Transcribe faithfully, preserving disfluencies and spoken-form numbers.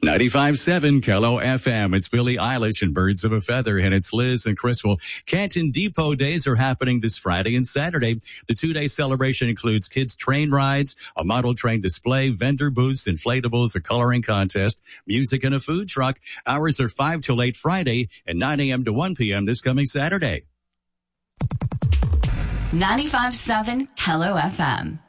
ninety-five point seven Kello F M. It's Billie Eilish and Birds of a Feather, and it's Liz and Chris. Well, Canton Depot Days are happening this Friday and Saturday. The two-day celebration includes kids' train rides, a model train display, vendor booths, inflatables, a coloring contest, music, and a food truck. Hours are five till eight Friday and nine a.m. to one p.m. this coming Saturday. ninety-five point seven Kello F M.